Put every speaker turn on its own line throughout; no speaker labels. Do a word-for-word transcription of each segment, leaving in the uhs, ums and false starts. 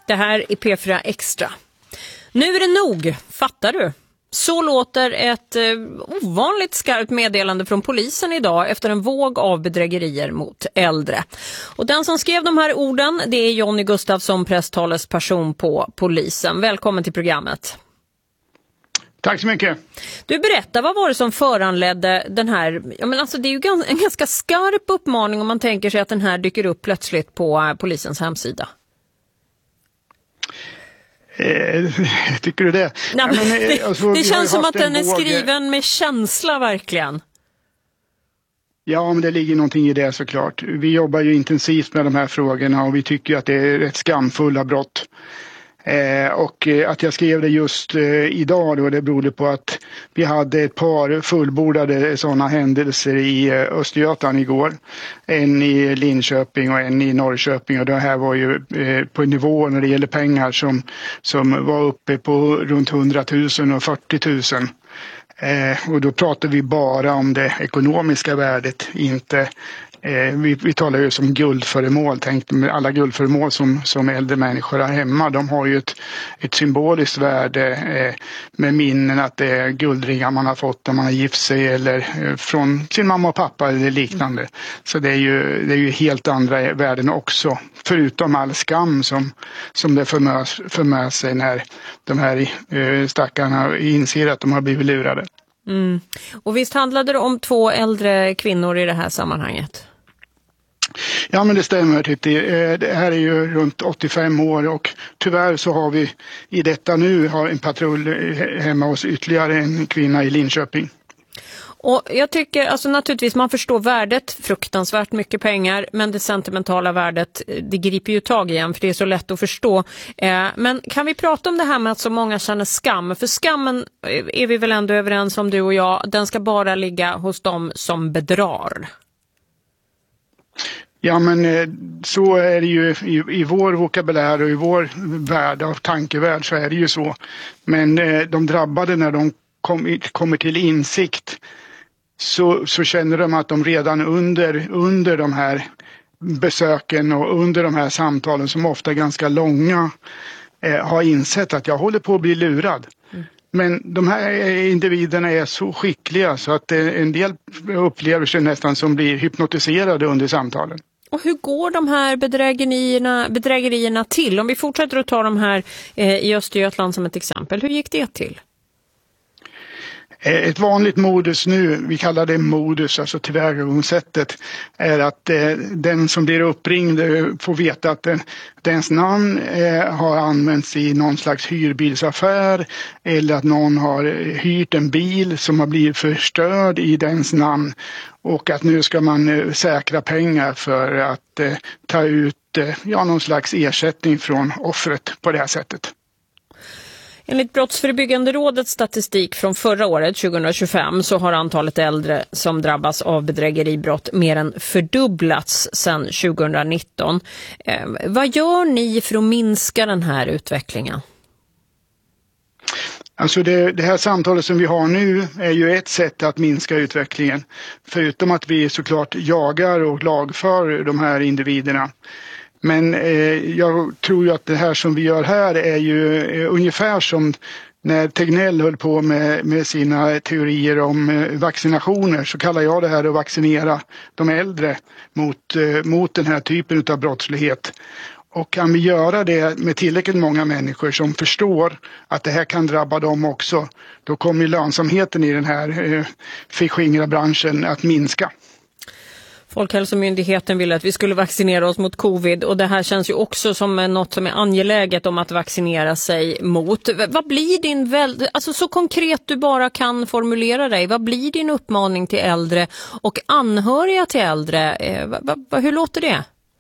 Det här är P fyra Extra. Nu är det nog, fattar du? Så låter ett eh, ovanligt skarpt meddelande från polisen idag efter en våg av bedrägerier mot äldre. Och den som skrev de här orden, det är Jonny Gustafsson, presstalesperson på polisen. Välkommen till programmet.
Tack så mycket.
Du, berättar, vad var det som föranledde den här, ja men alltså det är ju en ganska skarp uppmaning om man tänker sig att den här dyker upp plötsligt på polisens hemsida.
Eh, tycker du det?
Nej, men,
men,
det,
alltså,
det känns som att den är
våg...
skriven med känsla verkligen.
Ja, men det ligger någonting i det såklart. Vi jobbar ju intensivt med de här frågorna och vi tycker att det är rätt skamfulla brott. Eh, och eh, att jag skrev det just eh, idag då, det berodde på att vi hade ett par fullbordade sådana händelser i eh, Östergötland igår. En i Linköping och en i Norrköping, och det här var ju eh, på en nivå när det gäller pengar som, som var uppe på runt hundratusen och fyrtiotusen. Eh, och då pratar vi bara om det ekonomiska värdet, inte Eh, vi, vi talar ju som guldföremål. Tänk med alla guldföremål som, som äldre människor har hemma. De har ju ett, ett symboliskt värde eh, med minnen att det är guldringar man har fått när man har gift sig eller eh, från sin mamma och pappa eller liknande. Mm. Så det är, ju, det är ju helt andra värden också. Förutom all skam som, som det för med, för med sig när de här eh, stackarna inser att de har blivit lurade.
Mm. Och visst handlade det om två äldre kvinnor i det här sammanhanget?
Ja, men det stämmer. Det här är ju runt åttiofem år och tyvärr så har vi i detta nu har en patrull hemma hos ytterligare en kvinna i Linköping.
Och jag tycker, alltså naturligtvis man förstår värdet, fruktansvärt mycket pengar, men det sentimentala värdet, det griper ju tag igen för det är så lätt att förstå. Eh, men kan vi prata om det här med att så många känner skam? För skammen är vi väl ändå överens om, du och jag, den ska bara ligga hos dem som bedrar.
Ja, men så är det ju i, i vår vokabulär och i vår värld och tankevärld, så är det ju så. Men de drabbade, när de kom, kommer till insikt, så, så känner de att de redan under, under de här besöken och under de här samtalen, som ofta är ganska långa, eh, har insett att jag håller på att bli lurad. Mm. Men de här individerna är så skickliga så att en del upplever sig nästan som blir hypnotiserade under samtalen.
Och hur går de här bedrägerierna, bedrägerierna till? Om vi fortsätter att ta de här eh, i Östergötland som ett exempel, hur gick det till?
Ett vanligt modus nu, vi kallar det modus, alltså tillvägagångssättet, är att eh, den som blir uppringd får veta att den, dens namn eh, har använts i någon slags hyrbilsaffär, eller att någon har hyrt en bil som har blivit förstörd i dens namn, och att nu ska man eh, säkra pengar för att eh, ta ut eh, ja, någon slags ersättning från offret på det här sättet.
Enligt Brottsförebyggande rådets statistik från förra året, tjugohundratjugofem, så har antalet äldre som drabbas av bedrägeribrott mer än fördubblats sedan tjugohundranitton. Eh, vad gör ni för att minska den här utvecklingen?
Alltså det, det här samtalet som vi har nu är ju ett sätt att minska utvecklingen. Förutom att vi såklart jagar och lagför de här individerna. Men eh, jag tror ju att det här som vi gör här är ju eh, ungefär som när Tegnell höll på med, med sina teorier om eh, vaccinationer, så kallar jag det här att vaccinera de äldre mot, eh, mot den här typen av brottslighet. Och kan vi göra det med tillräckligt många människor som förstår att det här kan drabba dem också, då kommer lönsamheten i den här eh, förskingra branschen att minska.
Folkhälsomyndigheten ville att vi skulle vaccinera oss mot covid, och det här känns ju också som något som är angeläget om att vaccinera sig mot. Vad blir din, väl, alltså så konkret du bara kan formulera dig, vad blir din uppmaning till äldre och anhöriga till äldre? Eh, va, va, hur låter det?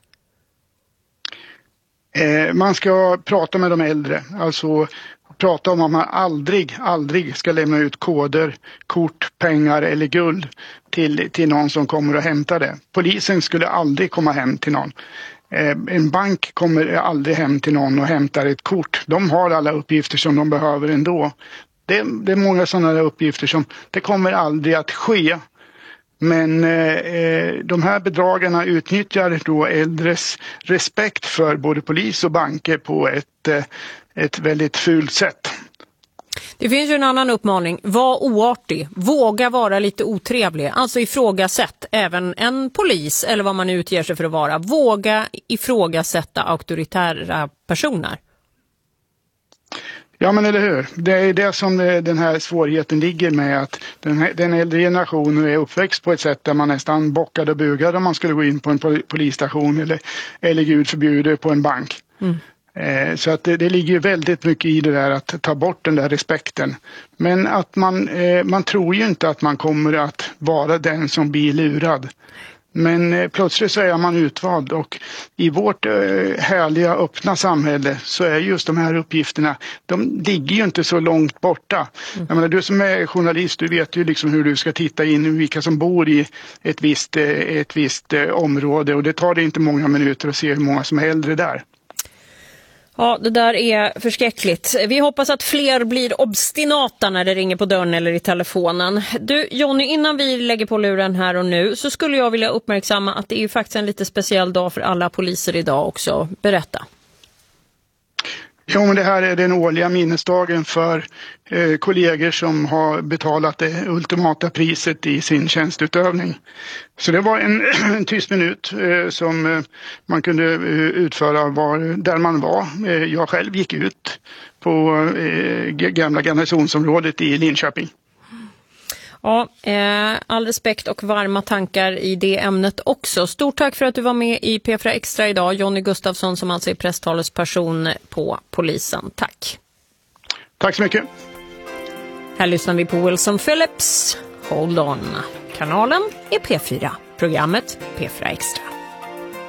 Eh, man ska prata med de äldre, alltså prata om att man aldrig, aldrig ska lämna ut koder, kort, pengar eller guld till, till någon som kommer och hämtar det. Polisen skulle aldrig komma hem till någon. Eh, en bank kommer aldrig hem till någon och hämtar ett kort. De har alla uppgifter som de behöver ändå. Det, det är många sådana uppgifter som det kommer aldrig att ske. Men eh, de här bedragarna utnyttjar då äldres respekt för både polis och banker på ett, eh, ett väldigt fult sätt.
Det finns ju en annan uppmaning. Var oartig. Våga vara lite otrevlig. Alltså ifrågasätt även en polis eller vad man utger sig för att vara. Våga ifrågasätta auktoritära personer.
Ja, men eller hur? Det är det som den här svårigheten ligger med, att den, här, den äldre generationen är uppväxt på ett sätt där man nästan bockade och bugade om man skulle gå in på en polisstation eller, eller gud förbjuder på en bank. Mm. Eh, så att det, det ligger väldigt mycket i det där att ta bort den där respekten. Men att man, eh, man tror ju inte att man kommer att vara den som blir lurad. Men eh, plötsligt så är man utvald, och i vårt eh, härliga öppna samhälle så är just de här uppgifterna, de ligger ju inte så långt borta. Mm. Jag menar, du som är journalist, du vet ju liksom hur du ska titta in i vilka som bor i ett visst, eh, ett visst eh, område, och det tar det inte många minuter att se hur många som är äldre där.
Ja, det där är förskräckligt. Vi hoppas att fler blir obstinata när det ringer på dörren eller i telefonen. Du, Jonny, innan vi lägger på luren här och nu så skulle jag vilja uppmärksamma att det är ju faktiskt en lite speciell dag för alla poliser idag också. Berätta.
Ja, men det här är den årliga minnesdagen för eh, kollegor som har betalat det ultimata priset i sin tjänstutövning. Så det var en, en tyst minut eh, som eh, man kunde eh, utföra var, där man var. Eh, jag själv gick ut på eh, gamla garnisonsområdet i Linköping.
Ja, eh, all respekt och varma tankar i det ämnet också. Stort tack för att du var med i P fyra Extra idag. Jonny Gustafsson som alltså är presstalesperson på polisen. Tack.
Tack så mycket.
Här lyssnar vi på Wilson Phillips. Hold on. Kanalen är P fyra. Programmet P fyra Extra.